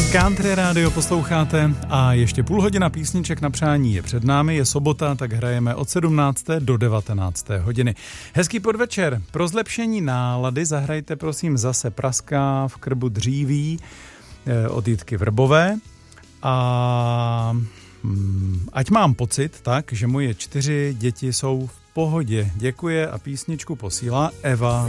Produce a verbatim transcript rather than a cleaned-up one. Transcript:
Country rádio posloucháte a ještě půl hodina písniček na přání je před námi, je sobota, tak hrajeme od sedmnácté do devatenácté hodiny. Hezký podvečer, pro zlepšení nálady zahrajte prosím zase Praská v krbu dříví od Jitky Vrbové a hm, ať mám pocit tak, že moje čtyři děti jsou v pohodě. Děkuje a písničku posílá Eva.